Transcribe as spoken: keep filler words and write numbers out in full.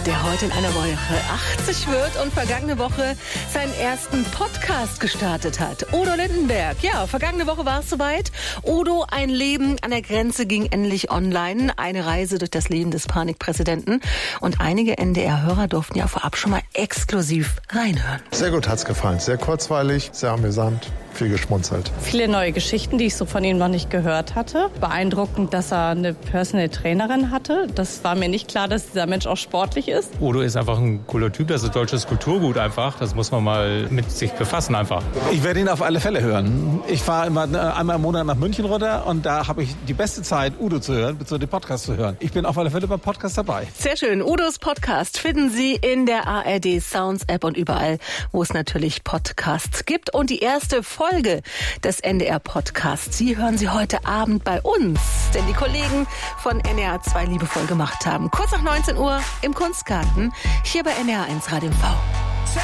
der heute in einer Woche achtzig wird und vergangene Woche seinen ersten Podcast gestartet hat. Udo Lindenberg. Ja, vergangene Woche war es soweit. Udo, ein Leben an der Grenze ging endlich online. Eine Reise durch das Leben des Panikpräsidenten. Und einige N D R-Hörer durften ja vorab schon mal exklusiv reinhören. Sehr gut, hat's gefallen. Sehr kurzweilig, sehr amüsant. Viel geschmunzelt. Viele neue Geschichten, die ich so von ihm noch nicht gehört hatte. Beeindruckend, dass er eine Personal Trainerin hatte. Das war mir nicht klar, dass dieser Mensch auch sportlich ist. Udo ist einfach ein cooler Typ, das ist deutsches Kulturgut einfach. Das muss man mal mit sich befassen einfach. Ich werde ihn auf alle Fälle hören. Ich fahre immer einmal im Monat nach München runter und da habe ich die beste Zeit, Udo zu hören, beziehungsweise den Podcast zu hören. Ich bin auf alle Fälle beim Podcast dabei. Sehr schön. Udos Podcast finden Sie in der A R D Sounds App und überall, wo es natürlich Podcasts gibt. Und die erste Folge Folge des N D R Podcasts. Sie hören Sie heute Abend bei uns, denn die Kollegen von N D R zwei liebevoll gemacht haben. Kurz nach neunzehn Uhr im Kunstgarten, hier bei N D R eins Radio M V.